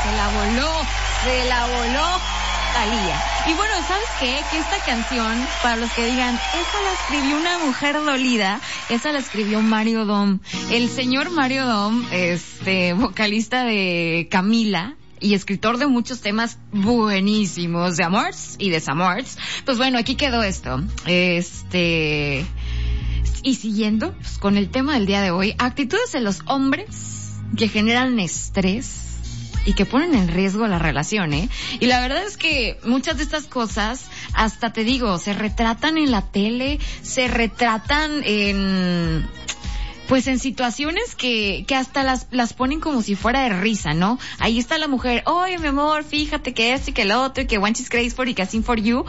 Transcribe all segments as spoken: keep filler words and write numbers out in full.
se la voló, se la voló Thalía. Y bueno, ¿sabes qué? Que esta canción, para los que digan, esa la escribió una mujer dolida, esa la escribió Mario Dom. El señor Mario Dom, este, vocalista de Camila y escritor de muchos temas buenísimos, de amors y desamors. Pues bueno, aquí quedó esto. Este... Y siguiendo pues, con el tema del día de hoy, actitudes de los hombres que generan estrés y que ponen en riesgo la relación, ¿eh? Y la verdad es que muchas de estas cosas, hasta te digo, se retratan en la tele, se retratan en... pues en situaciones que, que hasta las, las ponen como si fuera de risa, ¿no? Ahí está la mujer, oye, mi amor, fíjate que esto y que lo otro, y que one she's crazy for y que sing for you,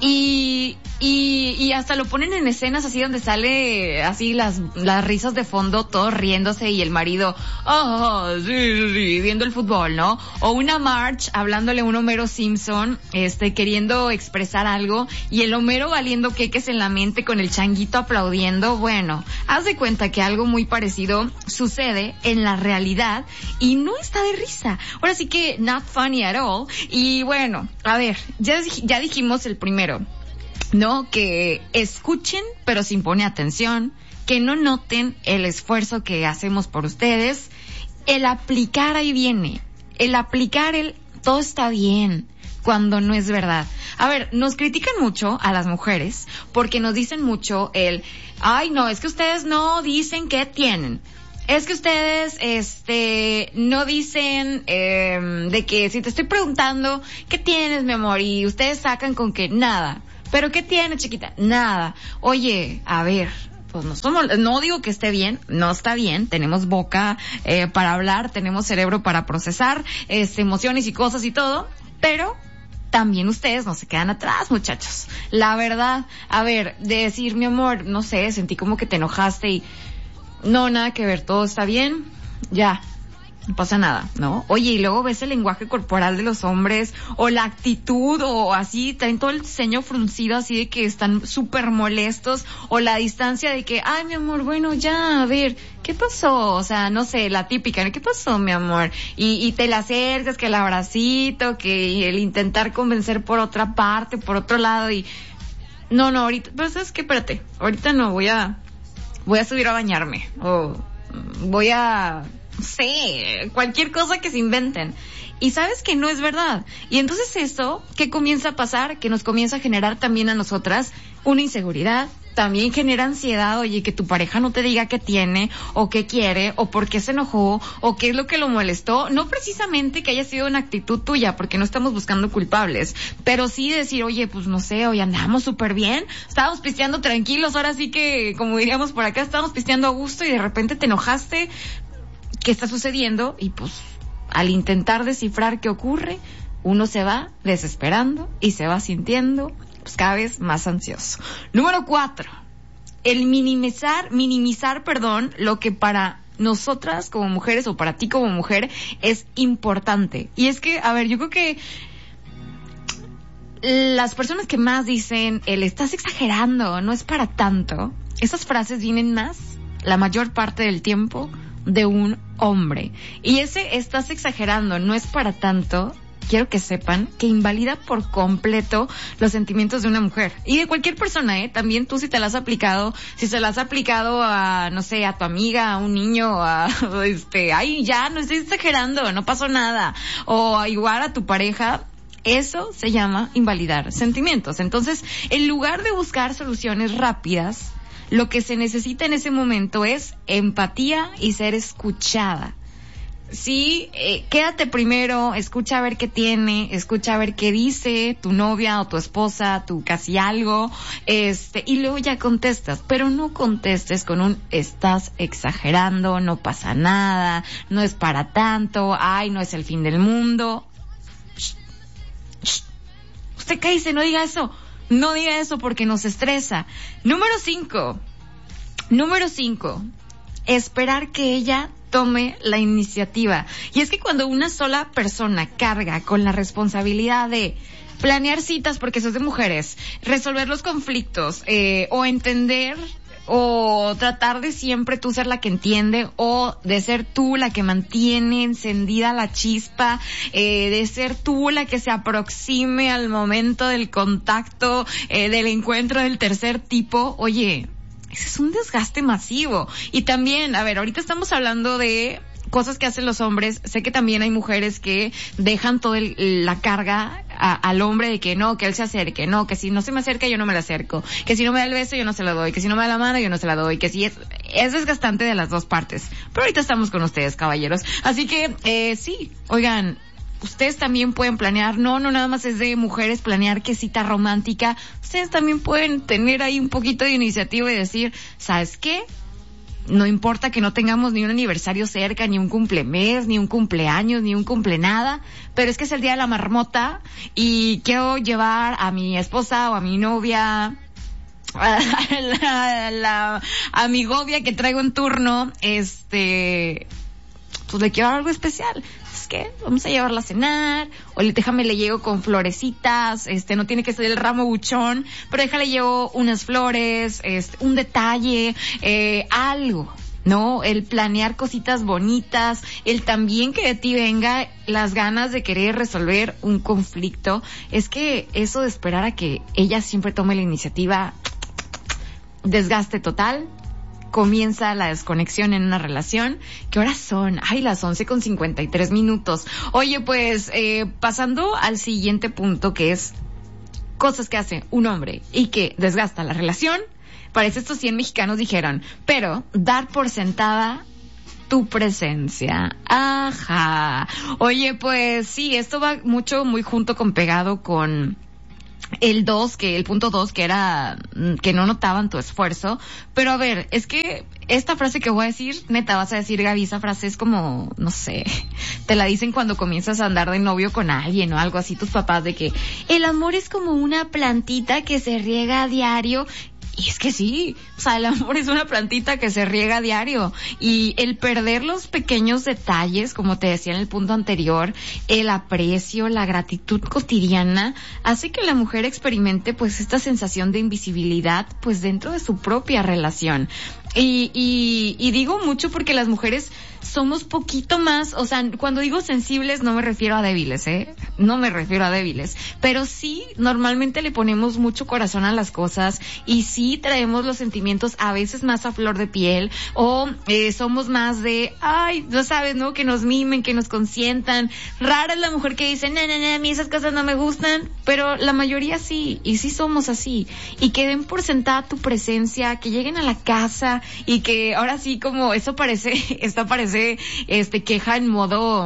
y, y, y hasta lo ponen en escenas así donde sale así las, las risas de fondo, todos riéndose y el marido, oh, sí, sí, sí, viendo el fútbol, ¿no? O una Marge hablándole a un Homero Simpson, este, queriendo expresar algo, y el Homero valiendo queques en la mente con el changuito aplaudiendo. Bueno, haz de cuenta que algo muy parecido sucede en la realidad y no está de risa. Ahora sí que not funny at all. Y bueno, a ver, ya, ya dijimos el primero, ¿no? Que escuchen pero sin poner atención, que no noten el esfuerzo que hacemos por ustedes. El aplicar ahí viene, el aplicar el todo está bien, cuando no es verdad. A ver, nos critican mucho a las mujeres porque nos dicen mucho el, ay no, es que ustedes no dicen qué tienen. Es que ustedes, este, no dicen, eh, de que si te estoy preguntando, ¿qué tienes, mi amor? Y ustedes sacan con que nada. ¿Pero qué tienes, chiquita? Nada. Oye, a ver, pues no somos, no digo que esté bien, no está bien, tenemos boca, eh, para hablar, tenemos cerebro para procesar, este, emociones y cosas y todo, pero también ustedes no se quedan atrás, muchachos. La verdad, a ver, de decir, mi amor, no sé, sentí como que te enojaste y no, nada que ver, todo está bien, ya, no pasa nada, ¿no? Oye, y luego ves el lenguaje corporal de los hombres, o la actitud, o así, traen todo el ceño fruncido así de que están súper molestos, o la distancia de que, ay, mi amor, bueno, ya, a ver, ¿qué pasó? O sea, no sé, la típica, ¿qué pasó, mi amor? Y, y te la acercas, que el abracito, que el intentar convencer por otra parte, por otro lado, y no, no, ahorita, pero sabes qué, espérate, ahorita no, voy a, voy a subir a bañarme, o voy a, no sé, cualquier cosa que se inventen. Y sabes que no es verdad. Y entonces eso, ¿qué comienza a pasar? Que nos comienza a generar también a nosotras una inseguridad, también genera ansiedad, oye, que tu pareja no te diga qué tiene, o qué quiere, o por qué se enojó, o qué es lo que lo molestó. No precisamente que haya sido una actitud tuya, porque no estamos buscando culpables, pero sí decir, oye, pues no sé, hoy andamos súper bien, estábamos pisteando tranquilos, ahora sí que, como diríamos por acá, estábamos pisteando a gusto y de repente te enojaste. ¿Qué está sucediendo? Y pues, al intentar descifrar qué ocurre, uno se va desesperando y se va sintiendo pues cada vez más ansioso. Número cuatro, el minimizar, minimizar, perdón, lo que para nosotras como mujeres o para ti como mujer es importante. Y es que, a ver, yo creo que las personas que más dicen el estás exagerando, no es para tanto, esas frases vienen más, la mayor parte del tiempo, de un hombre. Y ese estás exagerando, no es para tanto, quiero que sepan que invalida por completo los sentimientos de una mujer. Y de cualquier persona, ¿eh? También tú si te las has aplicado, si se las has aplicado a, no sé, a tu amiga, a un niño, a, este, ay, ya, no estoy exagerando, no pasó nada. O a igual a tu pareja. Eso se llama invalidar sentimientos. Entonces, en lugar de buscar soluciones rápidas, lo que se necesita en ese momento es empatía y ser escuchada. Sí, eh, quédate primero, escucha a ver qué tiene, escucha a ver qué dice tu novia o tu esposa, tu casi algo, este, y luego ya contestas, pero no contestes con un estás exagerando, no pasa nada, no es para tanto, ay, no es el fin del mundo. Shh, shh. Usted cállese, no diga eso. No diga eso porque nos estresa. Número cinco. Número cinco. Esperar que ella tome la iniciativa. Y es que cuando una sola persona carga con la responsabilidad de planear citas, porque eso es de mujeres, resolver los conflictos, eh, o entender o tratar de siempre tú ser la que entiende, o de ser tú la que mantiene encendida la chispa, eh, de ser tú la que se aproxime al momento del contacto, eh, del encuentro del tercer tipo. Oye, ese es un desgaste masivo. Y también, a ver, ahorita estamos hablando de cosas que hacen los hombres. Sé que también hay mujeres que dejan toda la carga a, al hombre de que no, que él se acerque, no, que si no se me acerca yo no me le acerco, que si no me da el beso yo no se lo doy, que si no me da la mano yo no se la doy, que si es, es desgastante de las dos partes. Pero ahorita estamos con ustedes, caballeros. Así que, eh, sí, oigan, ustedes también pueden planear, no, no nada más es de mujeres planear que cita romántica, ustedes también pueden tener ahí un poquito de iniciativa y decir, ¿sabes qué? No importa que no tengamos ni un aniversario cerca, ni un cumplemes, ni un cumpleaños, ni un cumple nada, pero es que es el día de la marmota y quiero llevar a mi esposa o a mi novia, a la, la amigovia que traigo en turno, este, pues le quiero dar algo especial. Es que vamos a llevarla a cenar, o le, déjame le llevo con florecitas, este, no tiene que ser el ramo buchón, pero déjale llevo unas flores, este, un detalle, eh, algo, ¿no? El planear cositas bonitas, el también que de ti venga las ganas de querer resolver un conflicto. Es que eso de esperar a que ella siempre tome la iniciativa, desgaste total. Comienza la desconexión en una relación. ¿Qué horas son? Ay, las once con cincuenta y tres minutos. Oye, pues, eh, pasando al siguiente punto, que es cosas que hace un hombre y que desgasta la relación. Parece estos cien mexicanos dijeron, pero dar por sentada tu presencia. Ajá. Oye, pues sí, esto va mucho, muy junto con pegado con el dos, que el punto dos, que era que no notaban tu esfuerzo. Pero a ver, es que esta frase que voy a decir, neta, vas a decir, Gaby, esa frase es como, no sé, te la dicen cuando comienzas a andar de novio con alguien o algo así, tus papás, de que el amor es como una plantita que se riega a diario. Y es que sí, o sea, el amor es una plantita que se riega a diario. Y el perder los pequeños detalles, como te decía en el punto anterior, el aprecio, la gratitud cotidiana, hace que la mujer experimente pues esta sensación de invisibilidad pues dentro de su propia relación. Y, y, y digo mucho porque las mujeres somos poquito más, o sea, cuando digo sensibles no me refiero a débiles, ¿eh? No me refiero a débiles, pero sí normalmente le ponemos mucho corazón a las cosas y sí traemos los sentimientos a veces más a flor de piel, o eh, somos más de, ay, no sabes, ¿no? Que nos mimen, que nos consientan. Rara es la mujer que dice, no, no, no, a mí esas cosas no me gustan, pero la mayoría sí, y sí somos así. Y que den por sentada tu presencia, que lleguen a la casa y que ahora sí, como eso parece, esto parece este queja en modo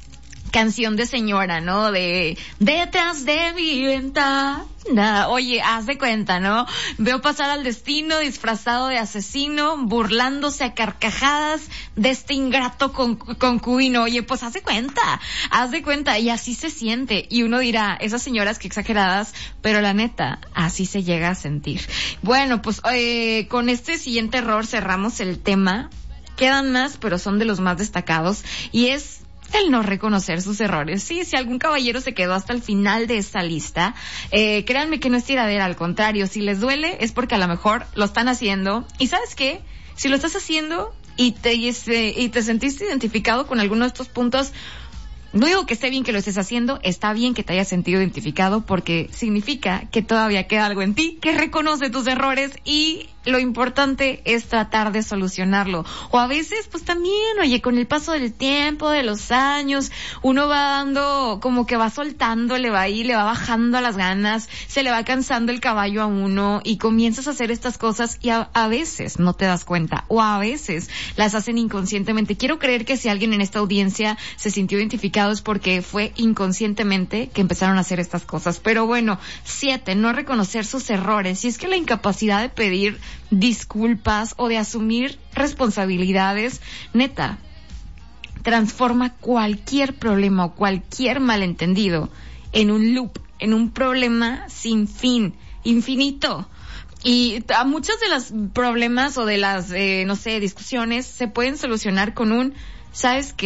canción de señora, ¿no? De detrás de mi ventana. Oye, haz de cuenta, ¿no? Veo pasar al destino disfrazado de asesino, burlándose a carcajadas de este ingrato con, concubino. Oye, pues haz de cuenta, haz de cuenta, y así se siente. Y uno dirá, esas señoras que exageradas, pero la neta, así se llega a sentir. Bueno, pues eh, con este siguiente error cerramos el tema. Quedan más, pero son de los más destacados, y es el no reconocer sus errores. Sí, si algún caballero se quedó hasta el final de esta lista, eh, créanme que no es tiradera, al contrario, si les duele es porque a lo mejor lo están haciendo, y ¿sabes qué? Si lo estás haciendo y te, y, este, y te sentiste identificado con alguno de estos puntos, no digo que esté bien que lo estés haciendo, está bien que te hayas sentido identificado porque significa que todavía queda algo en ti que reconoce tus errores, y lo importante es tratar de solucionarlo. O a veces, pues también, oye, con el paso del tiempo, de los años, uno va dando, como que va soltando, le va ahí, le va bajando a las ganas, se le va cansando el caballo a uno y comienzas a hacer estas cosas y a, a veces no te das cuenta, o a veces las hacen inconscientemente. Quiero creer que si alguien en esta audiencia se sintió identificado es porque fue inconscientemente que empezaron a hacer estas cosas. Pero bueno, siete, no reconocer sus errores. Y es que la incapacidad de pedir disculpas o de asumir responsabilidades, neta, transforma cualquier problema o cualquier malentendido en un loop, en un problema sin fin, infinito. Y a muchos de los problemas o de las, eh, no sé, discusiones se pueden solucionar con un, ¿sabes qué?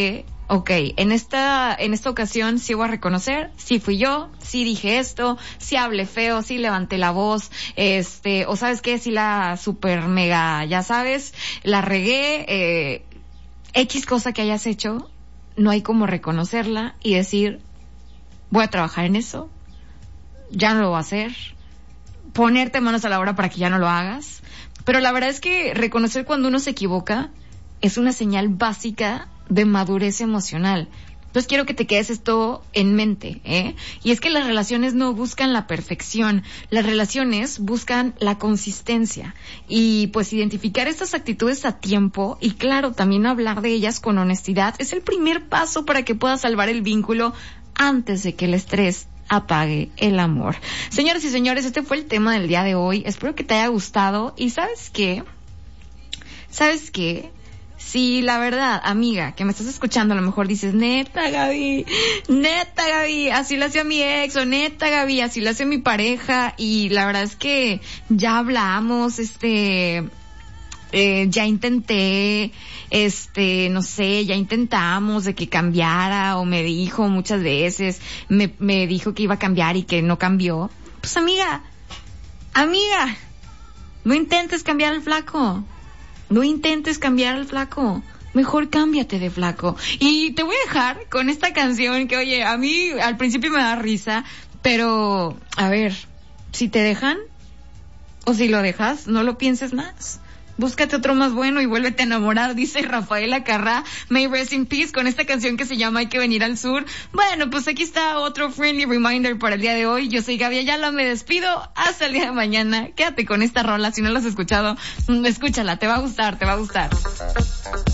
ok, en esta, en esta ocasión sí voy a reconocer, sí fui yo, sí dije esto, sí hablé feo, sí levanté la voz, este, o sabes qué, sí la super mega, ya sabes, la regué, eh, X cosa que hayas hecho, no hay como reconocerla y decir, voy a trabajar en eso, ya no lo voy a hacer, ponerte manos a la obra para que ya no lo hagas. Pero la verdad es que reconocer cuando uno se equivoca es una señal básica de madurez emocional. Entonces quiero que te quedes esto en mente, ¿eh? Y es que las relaciones no buscan la perfección, las relaciones buscan la consistencia. Y pues identificar estas actitudes a tiempo y claro, también hablar de ellas con honestidad es el primer paso para que puedas salvar el vínculo antes de que el estrés apague el amor. Señoras y señores, este fue el tema del día de hoy. Espero que te haya gustado. Y ¿sabes qué? ¿Sabes qué? Si la verdad, amiga, que me estás escuchando, a lo mejor dices, neta, Gaby, neta, Gaby, así lo hacía mi ex, o neta, Gaby, así lo hace mi pareja, y la verdad es que ya hablamos, este... Eh, ya intenté, este, no sé, ya intentamos de que cambiara, o me dijo muchas veces, me, me dijo que iba a cambiar y que no cambió. Pues amiga, amiga, no intentes cambiar al flaco, no intentes cambiar al flaco, mejor cámbiate de flaco. Y te voy a dejar con esta canción que, oye, a mí al principio me da risa, pero, a ver, si te dejan, o si lo dejas, no lo pienses más. Búscate otro más bueno y vuélvete a enamorar, dice Rafaela Carrá, May Rest in Peace, con esta canción que se llama Hay que venir al sur. Bueno, pues aquí está otro friendly reminder para el día de hoy. Yo soy Gaby Ayala, me despido hasta el día de mañana. Quédate con esta rola, si no la has escuchado, escúchala, te va a gustar, te va a gustar.